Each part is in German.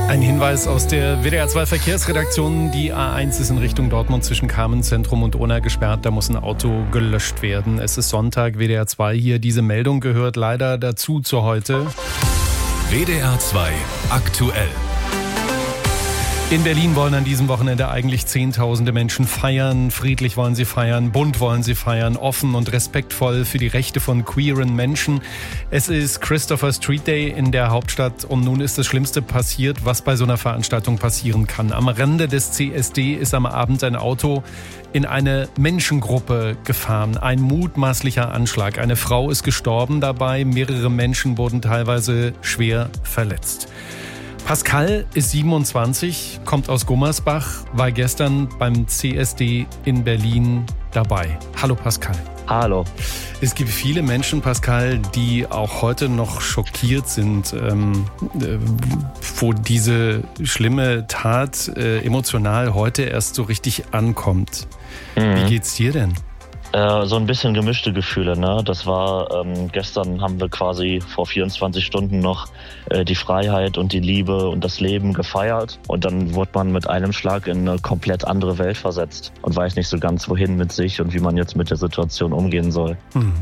Ein Hinweis aus der WDR 2 Verkehrsredaktion. Die A1 ist in Richtung Dortmund zwischen Carmen-Zentrum und Unna gesperrt. Da muss ein Auto gelöscht werden. Es ist Sonntag, WDR 2 hier. Diese Meldung gehört leider dazu zu heute. WDR 2 aktuell. In Berlin wollen an diesem Wochenende eigentlich Zehntausende Menschen feiern. Friedlich wollen sie feiern, bunt wollen sie feiern, offen und respektvoll für die Rechte von queeren Menschen. Es ist Christopher Street Day in der Hauptstadt und nun ist das Schlimmste passiert, was bei so einer Veranstaltung passieren kann. Am Rande des CSD ist am Abend ein Auto in eine Menschengruppe gefahren. Ein mutmaßlicher Anschlag. Eine Frau ist gestorben dabei, mehrere Menschen wurden teilweise schwer verletzt. Pascal ist 27, kommt aus Gummersbach, war gestern beim CSD in Berlin dabei. Hallo Pascal. Hallo. Es gibt viele Menschen, Pascal, die auch heute noch schockiert sind, wo diese schlimme Tat emotional heute erst so richtig ankommt. Wie geht's dir denn? So ein bisschen gemischte Gefühle, ne? Das war, gestern haben wir quasi vor 24 Stunden noch die Freiheit und die Liebe und das Leben gefeiert. Und dann wurde man mit einem Schlag in eine komplett andere Welt versetzt und weiß nicht so ganz, wohin mit sich und wie man jetzt mit der Situation umgehen soll.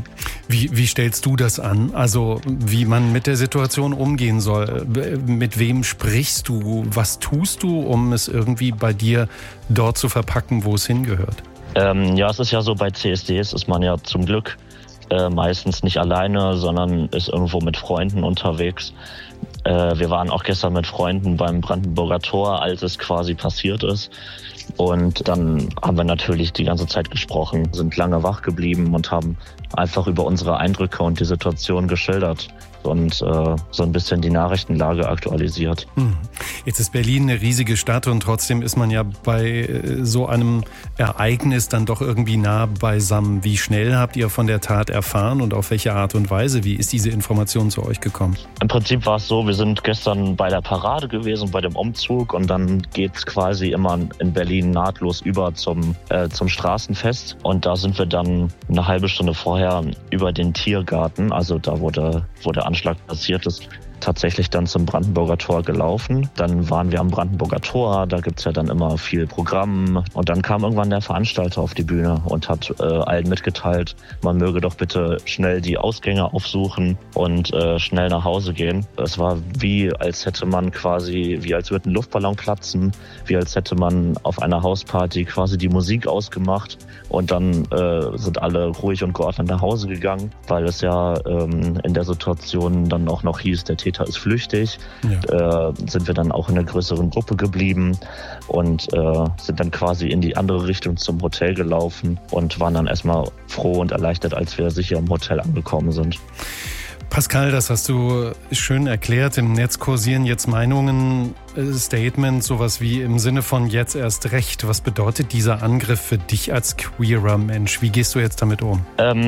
Wie stellst du das an? Also wie man mit der Situation umgehen soll? Mit wem sprichst du? Was tust du, um es irgendwie bei dir dort zu verpacken, wo es hingehört? Ja, es ist ja so, bei CSDs ist man ja zum Glück meistens nicht alleine, sondern ist irgendwo mit Freunden unterwegs. Wir waren auch gestern mit Freunden beim Brandenburger Tor, als es quasi passiert ist. Und dann haben wir natürlich die ganze Zeit gesprochen, sind lange wach geblieben und haben einfach über unsere Eindrücke und die Situation geschildert und so ein bisschen die Nachrichtenlage aktualisiert. Jetzt ist Berlin eine riesige Stadt und trotzdem ist man ja bei so einem Ereignis dann doch irgendwie nah beisammen. Wie schnell habt ihr von der Tat erfahren und auf welche Art und Weise? Wie ist diese Information zu euch gekommen? Im Prinzip war es so, wir sind gestern bei der Parade gewesen, bei dem Umzug, und dann geht's quasi immer in Berlin nahtlos über zum Straßenfest, und da sind wir dann eine halbe Stunde vorher über den Tiergarten, also da wo der Anschlag passiert ist, tatsächlich dann zum Brandenburger Tor gelaufen. Dann waren wir am Brandenburger Tor, da gibt's ja dann immer viel Programm, und dann kam irgendwann der Veranstalter auf die Bühne und hat allen mitgeteilt, man möge doch bitte schnell die Ausgänge aufsuchen und schnell nach Hause gehen. Es war wie als würde ein Luftballon platzen, wie als hätte man auf einer Hausparty quasi die Musik ausgemacht, und dann sind alle ruhig und geordnet nach Hause gegangen, weil es ja in der Situation dann auch noch hieß, der Täter ist flüchtig. Ja. Sind wir dann auch in einer größeren Gruppe geblieben und sind dann quasi in die andere Richtung zum Hotel gelaufen und waren dann erstmal froh und erleichtert, als wir sicher im Hotel angekommen sind. Pascal, das hast du schön erklärt. Im Netz kursieren jetzt Meinungen, Statements, sowas wie im Sinne von jetzt erst recht. Was bedeutet dieser Angriff für dich als queerer Mensch? Wie gehst du jetzt damit um?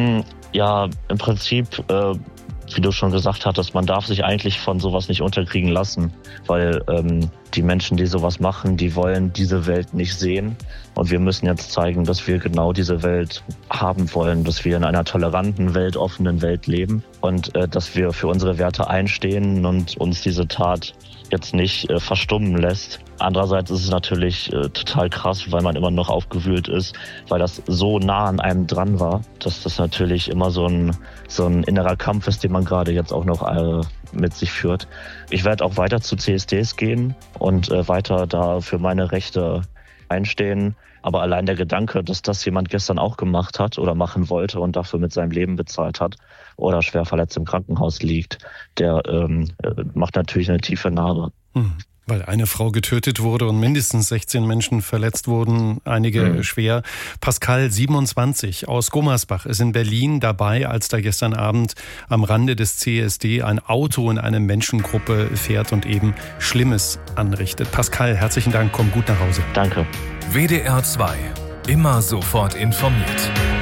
Ja, im Prinzip, wie du schon gesagt hattest, man darf sich eigentlich von sowas nicht unterkriegen lassen, weil die Menschen, die sowas machen, die wollen diese Welt nicht sehen, und wir müssen jetzt zeigen, dass wir genau diese Welt haben wollen, dass wir in einer toleranten Welt, offenen Welt leben und dass wir für unsere Werte einstehen und uns diese Tat jetzt nicht verstummen lässt. Andererseits ist es natürlich total krass, weil man immer noch aufgewühlt ist, weil das so nah an einem dran war, dass das natürlich immer so ein innerer Kampf ist, den man gerade jetzt auch noch mit sich führt. Ich werde auch weiter zu CSDs gehen und weiter da für meine Rechte einstehen. Aber allein der Gedanke, dass das jemand gestern auch gemacht hat oder machen wollte und dafür mit seinem Leben bezahlt hat oder schwer verletzt im Krankenhaus liegt, der macht natürlich eine tiefe Narbe. Weil eine Frau getötet wurde und mindestens 16 Menschen verletzt wurden, einige schwer. Pascal, 27, aus Gummersbach, ist in Berlin dabei, als da gestern Abend am Rande des CSD ein Auto in eine Menschengruppe fährt und eben Schlimmes anrichtet. Pascal, herzlichen Dank, komm gut nach Hause. Danke. WDR 2, immer sofort informiert.